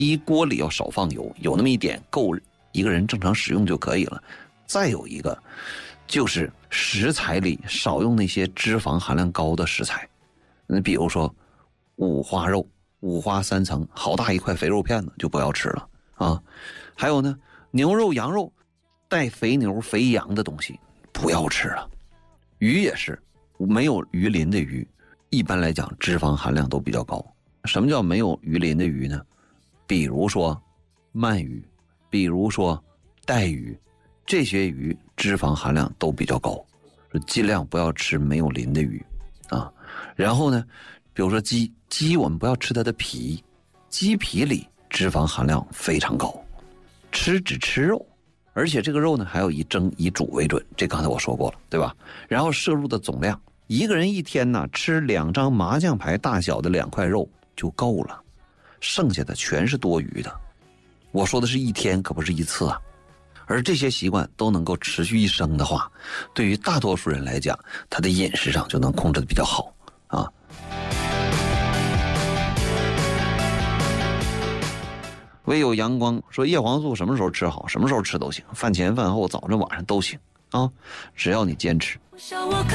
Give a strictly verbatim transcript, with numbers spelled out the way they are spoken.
一锅里要少放油，有那么一点够一个人正常使用就可以了。再有一个就是食材里少用那些脂肪含量高的食材，那比如说五花肉，五花三层，好大一块肥肉片子就不要吃了啊。还有呢，牛肉、羊肉带肥牛、肥羊的东西不要吃了。鱼也是，没有鱼鳞的鱼，一般来讲脂肪含量都比较高。什么叫没有鱼鳞的鱼呢？比如说鳗鱼，比如说带鱼，这些鱼脂肪含量都比较高，尽量不要吃没有鳞的鱼啊。然后呢，比如说鸡，鸡我们不要吃它的皮，鸡皮里脂肪含量非常高，吃只吃肉，而且这个肉呢还要以蒸以煮为准，这刚才我说过了，对吧？然后摄入的总量，一个人一天呢吃两张麻将牌大小的两块肉就够了，剩下的全是多余的。我说的是一天，可不是一次啊。而这些习惯都能够持续一生的话，对于大多数人来讲，他的饮食上就能控制的比较好啊。唯有阳光说，叶黄素什么时候吃好，什么时候吃都行，饭前饭后早晨晚上都行啊，只要你坚持。